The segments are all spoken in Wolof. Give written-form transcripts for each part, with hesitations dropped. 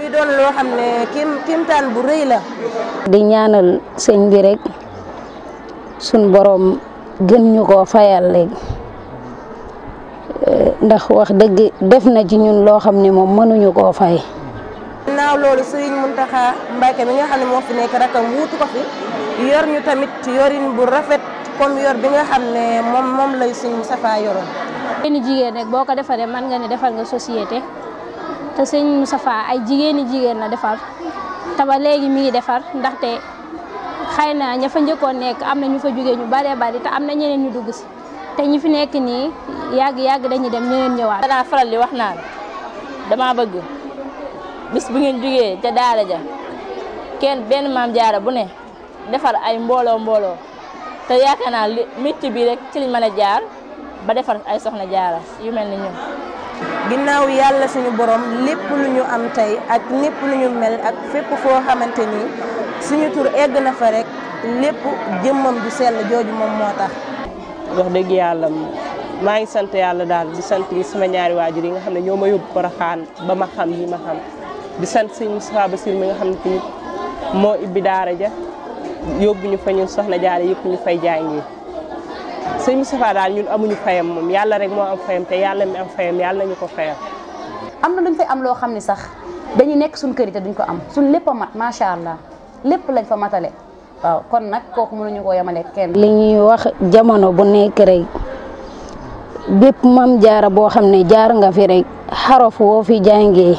muy doon loo xam ne kimtaan bu rëy la. di ñaanal sëñ bi rek suñ borom gën ñu koo fayal léegi ndax wax dëgg def na ci ñun loo xam ne moom mënuñu koo fay. ginnaaw loolu Serigne Mountakha Mbacké mi nga xam ne moo fi nekk rakam wuutu ko fi yor ñu tamit yorin bu rafet comme yor bi nga xam ne moom lay Serigne Moustapha yoroon. jigéeni jigéen rek boo ko defaree mën nga ne defal nga société te Serigne Moustapha ay jigéen la defar te ba léegi mi ngi defar ndaxte xëy na ña fa njëkkoon nekk am na ñu fa jógee ñu baree bari te am na ñeneen ñu dugg si te ñi fi nekk nii yàgg dañuy dem ñeneen ñëwaat. danaa faral di wax naan dama bëgg bis bu ngeen jógee ca daara ja benn maam jaara bu ne defar ay mbooloo te yaakaar naa métier bi rek ci liñ mën a jaar ba defar ay soxna jaara yu mel ni ñun. ginnaaw yàlla suñu borom lépp lu ñu am tey ak lépp lu ñu mel ak fépp foo xamante ni suñu tur egg na fa rek lépp jëmmam du sell jooju moom moo tax. wax dëgg yàlla maa ngi sant yàlla daal di sant sama ñaari waajur yi nga xam ne ñoo ma yóbbu Porokhane ba ma xam yi ma xam di sant sëñ Moustapha Bassir mi nga xam ne tamit moo ibbi daara ja yóbbu ñu fa ñun soxna jaara yëpp ñu fay jàngee sëñ Moustapha daal ñun amuñu fayam moom yàlla rek moo am fayam te yàlla mi am fayam yàlla nañu ko fayam. am na luñ fay am loo xam ne sax dañuy nekk suñ kër yi te duñ ko am suñ lépp a mat macha allah lépp lañ fa matale waaw kon nag kooku mënuñu koo yemale kenn. li ñuy wax jamono bu nekk rek bépp mam jaara boo xam ne jaar nga fi rek xaraf woo fi jàngee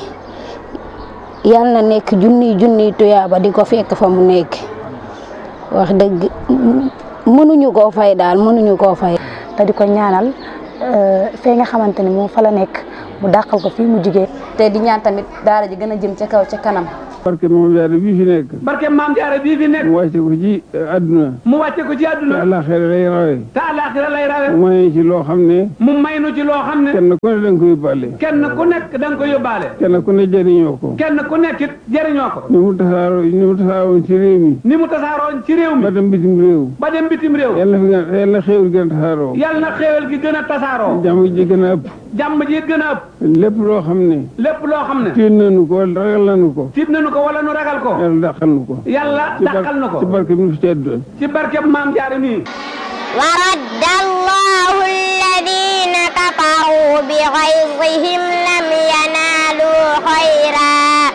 yal na nekk junniy tuyaaba di ko fekk fa mu nekk wax dëgg mënuñu koo fay daal mënuñu koo fay. te di ko ñaanal fee nga xamante ni moom fa la nekk mu dàqal ko fii mu jigee te di ñaan tamit daara ji gën a jëm ca kaw ca kanam. barke maam jaara bii fi nekk. barke maam jaara bii fi nekk. mu wàcce ko ci àdduna. mu wàcce ko ci àdduna. te àllaaxira lay rawe. te àllaaxira lay rawe. mu may ci loo xam ne. mu may nu ci loo xam ne. kenn ku ne da nga ko yóbbaale. kenn ku nekk da nga ko yóbbaale. kenn ku ne jëriñoo ko. kenn ku nekk it jëriñoo ko. ni mu tasaaroon ci réew mi. ni mu tasaaroon ci réew mi. ba dem bitim réew. ba dem bitim réew. yal na xéewal gën a tasaaroo. yal na xéewal gi gën a tasaaroo. jàmm ji gën a ëpp. jàmm ji gën a ëpp. lépp loo xam ne. lépp loo xam ne. tiit nañu ko wala ragal nañu ko. tiit nañu ko wala nu ragal ko. yàlla dàqal nu ko. yàlla dàqal nu ko. ci barke bi fi tedd. ci barke maam jaara nii. wa radda allahu alladina kafaru bi ghayzihim lam yanalu khayra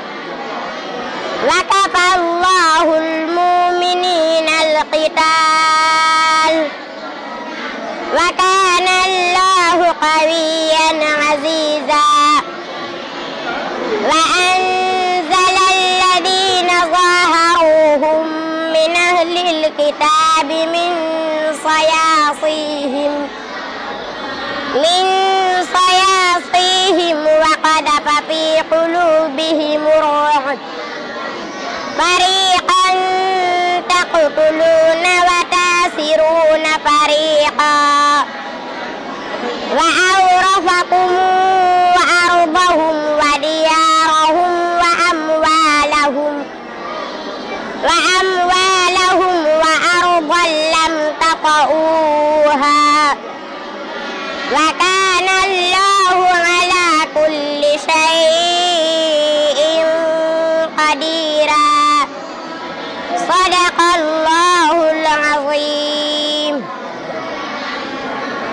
wa kafa allahu almu'minina alqital wa kana allahu qawiyyan aziza wa ظاهروهم من أهل الكتاب من صياصيهم وقذف في قلوبهم الرعب فريقا تقتلون وتاسرون فريقا وأورثكم أرضهم وديارهم وأموالهم وأرضا لم تطئوها وكان الله على كل شيء